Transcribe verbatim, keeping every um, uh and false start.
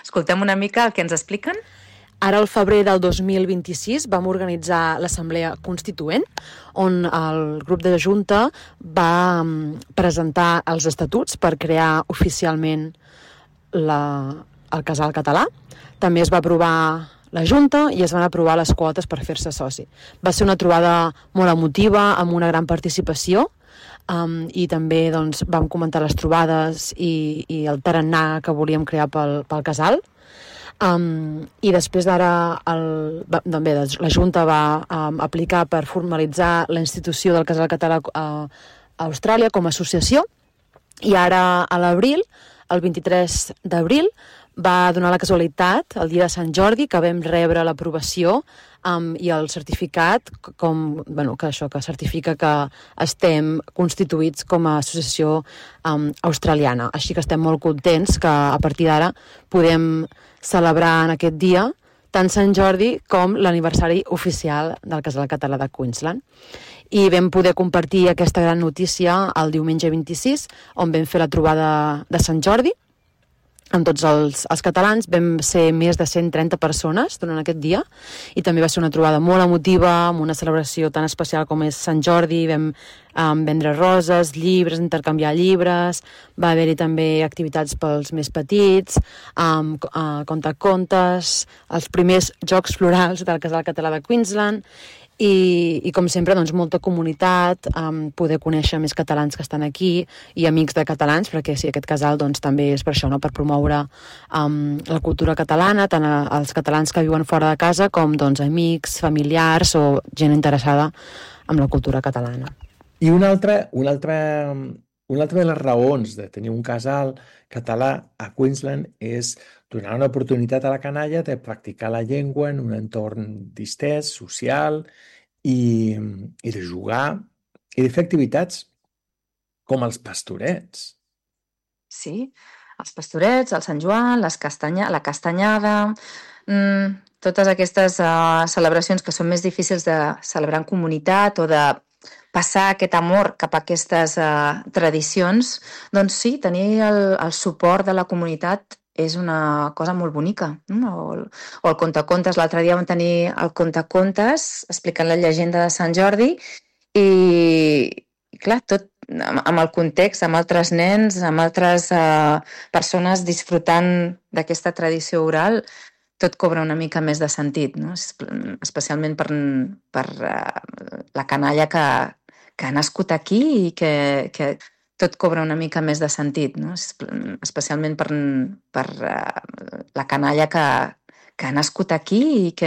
Escoltem una mica el que ens expliquen. Ara, al febrer del dos mil vint-i-sis, vam organitzar l'Assemblea Constituent, on el grup de Junta va presentar els estatuts per crear oficialment la, el casal català. També es va aprovar la Junta i es van aprovar les quotes per fer-se soci. Va ser una trobada molt emotiva, amb una gran participació, um, i també doncs, vam comentar les trobades i, i el tarannà que volíem crear pel, pel casal. Um, I després d'ara el, també, la Junta va um, aplicar per formalitzar la institució del casal català a, a Austràlia com a associació, i ara a l'abril, el vint-i-tres d'abril, va donar la casualitat, el dia de Sant Jordi, que vam rebre l'aprovació um, i el certificat, com, bueno, que això que certifica que estem constituïts com a associació um, australiana. Així que estem molt contents que a partir d'ara podem celebrar en aquest dia tant Sant Jordi com l'aniversari oficial del casal català de Queensland. I vam poder compartir aquesta gran notícia el diumenge vint-i-sis, on vam fer la trobada de Sant Jordi amb tots els, els catalans. Vam ser més de cent trenta persones durant aquest dia, i també va ser una trobada molt emotiva, amb una celebració tan especial com és Sant Jordi. Vam um, vendre roses, llibres, intercanviar llibres, va haver-hi també activitats pels més petits, um, uh, contacontes, els primers jocs florals del casal català de Queensland, I, i com sempre, doncs, molta comunitat, um, poder conèixer més catalans que estan aquí i amics de catalans, perquè sí, aquest casal doncs, també és per això, no? Per promoure um, la cultura catalana, tant a, als catalans que viuen fora de casa com doncs, amics, familiars o gent interessada en la cultura catalana. I una altra, una altra, una altra de les raons de tenir un casal català a Queensland és donar una oportunitat a la canalla de practicar la llengua en un entorn distès, social, i, i de jugar i de fer activitats com els pastorets. Sí, els pastorets, el Sant Joan, les castanya, la castanyada, mmm, totes aquestes uh, celebracions que són més difícils de celebrar en comunitat o de passar aquest amor cap a aquestes uh, tradicions, doncs sí, tenir el, el suport de la comunitat és una cosa molt bonica. No? O, el, o el contacontes, l'altre dia vam tenir el contacontes explicant la llegenda de Sant Jordi i, i clar, tot amb, amb el context, amb altres nens, amb altres uh, persones disfrutant d'aquesta tradició oral, tot cobra una mica més de sentit, no? Especialment per, per uh, la canalla que, que ha nascut aquí i que, que tot cobra una mica més de sentit, no? Especialment per, per uh, la canalla que, que ha nascut aquí i que